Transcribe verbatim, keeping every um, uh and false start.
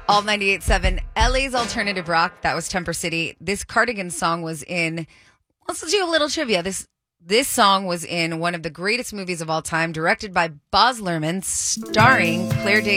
All ninety-eight point seven, L A's alternative rock. That was Temper City. This Cardigan song was in, let's do a little trivia. This this song was in one of the greatest movies of all time, directed by Baz Luhrmann, starring Claire Danes.